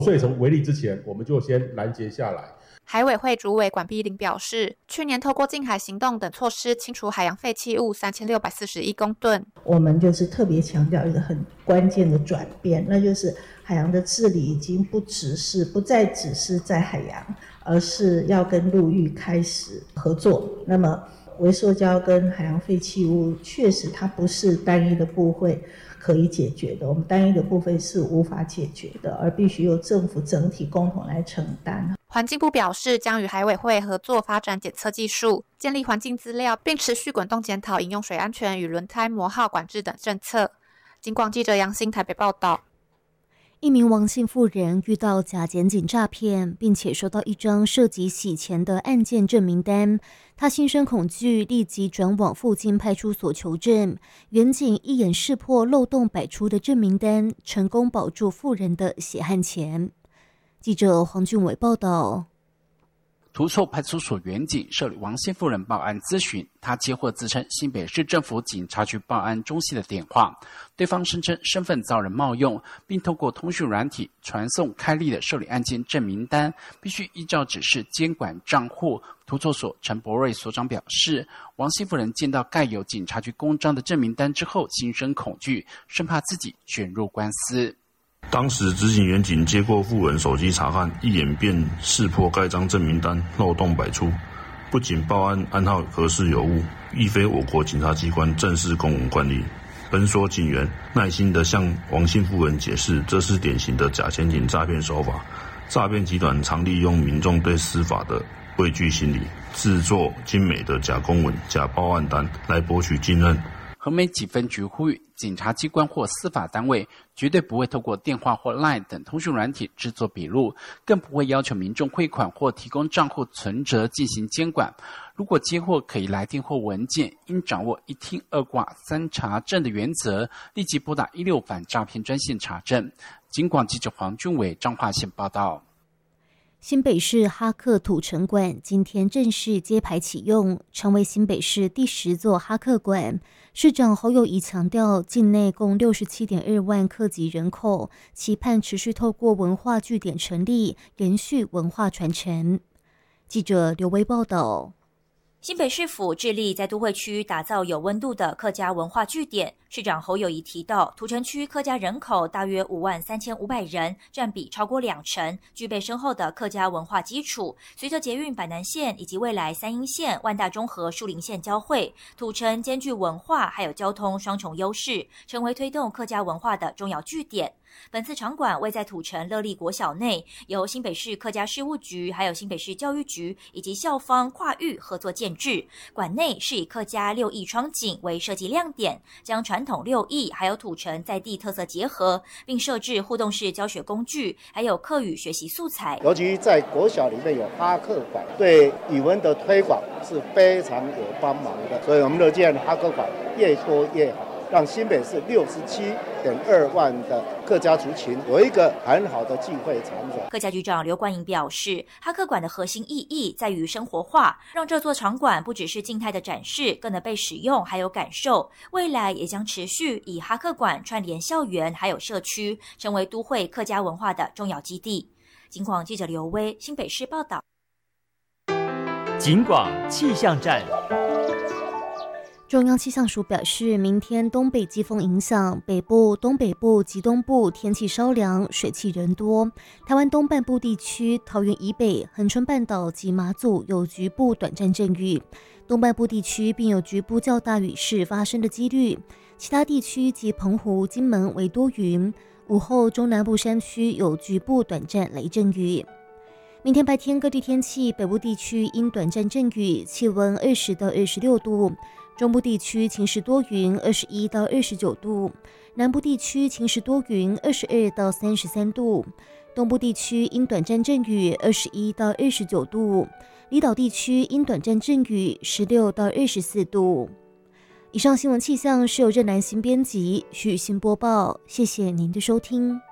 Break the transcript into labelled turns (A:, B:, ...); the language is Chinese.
A: 碎成微粒之前，我们就先拦截下来。
B: 海委会主委管碧玲表示，去年透过净海行动等措施清除海洋废弃物3641公吨。
C: 我们就是特别强调一个很关键的转变，那就是海洋的治理已经不再只是在海洋，而是要跟陆域开始合作。那么微塑胶跟海洋废弃物确实它不是单一的部会可以解决的，我们单一的部分是无法解决的，而必须由政府整体共同来承担。
B: 环境部表示，将与海委会合作发展检测技术，建立环境资料，并持续滚动检讨饮用水安全与轮胎磨耗管制等政策。警广记者杨欣台北报道。
D: 一名王姓妇人遇到假检警诈骗，并且收到一张涉及洗钱的案件证明单，他心生恐惧，立即转往附近派出所求证。员警一眼识破漏洞百出的证明单，成功保住妇人的血汗钱。记者黄俊伟报道。
E: 涂厝派出所员警受理王姓妇人报案咨询，他接获自称新北市政府警察局报案中心的电话，对方声称身份遭人冒用，并透过通讯软体传送开立的受理案件证明单，必须依照指示监管账户。涂厝所陈博瑞所长表示，王姓妇人见到盖有警察局公章的证明单之后，心生恐惧，生怕自己卷入官司。
F: 当时执行员警接过妇人手机查看，一眼便识破该张证明单漏洞百出，不仅报案案号核实有误，亦非我国警察机关正式公文惯例。本所警员耐心地向王姓妇人解释，这是典型的假检警诈骗手法。诈骗集团常利用民众对司法的畏惧心理，制作精美的假公文、假报案单来博取信任。
E: 和美几分局呼吁，检察机关或司法单位绝对不会透过电话或 LINE 等通讯软体制作笔录，更不会要求民众汇款或提供账户存折进行监管。如果接获可疑来电或文件，应掌握一听二挂三查证的原则，立即拨打16反诈骗专线查证。警广记者黄俊伟彰化县报道。
D: 新北市哈克土城馆今天正式揭牌启用，成为新北市第10座哈克馆。市长侯友宜强调，境内共67.2万客籍人口，期盼持续透过文化据点成立，延续文化传承。记者刘威报道。
G: 新北市府致力在都会区打造有温度的客家文化据点。市长侯友宜提到，土城区客家人口大约53500人，占比超过20%，具备深厚的客家文化基础。随着捷运板南线以及未来三鶯线、万大中和树林线交汇，土城兼具文化还有交通双重优势，成为推动客家文化的重要据点。本次场馆位在土城乐利国小内，由新北市客家事务局、还有新北市教育局以及校方跨域合作建制。馆内是以客家6艺窗景为设计亮点，将传统6艺还有土城在地特色结合，并设置互动式教学工具，还有客语学习素材。
H: 尤其在国小里面有哈克馆，对语文的推广是非常有帮忙的，所以我们乐见哈克馆越多越好，让新北市67.2万的客家族群有一个很好的聚会场所。
G: 客家局长刘冠莹表示，哈克馆的核心意义在于生活化，让这座场馆不只是静态的展示，更能被使用还有感受。未来也将持续以哈克馆串联校园还有社区，成为都会客家文化的重要基地。警广记者刘威新北市报道。
I: 警广气象站。
D: 中央气象署表示，明天东北季风影响，北部、东北部及东部天气稍凉，水汽人多。台湾东半部地区、桃园以北、恒春半岛及马祖有局部短暂阵雨，东半部地区并有局部较大雨势发生的几率。其他地区及澎湖、金门为多云，午后中南部山区有局部短暂雷阵雨。明天白天各地天气，北部地区因短暂阵雨，气温20到26度。中部地区晴时多云，21到29度；南部地区晴时多云，22到33度；东部地区因短暂阵雨，21到29度；离岛地区因短暂阵雨，16到24度。以上新闻气象是由任南新编辑，许雨欣播报，谢谢您的收听。